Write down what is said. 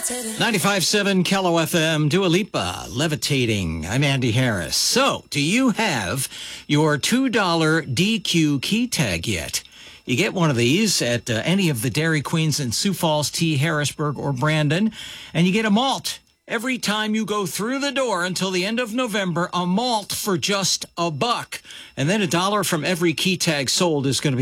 95.7 Kello FM, Dua Lipa, Levitating. I'm Andy Harris. So, do you have your $2 DQ key tag yet? You get one of these at any of the Dairy Queens in Sioux Falls, T. Harrisburg, or Brandon, and you get a malt. Every time you go through the door until the end of November, a malt for just $1. And then $1 from every key tag sold is going to be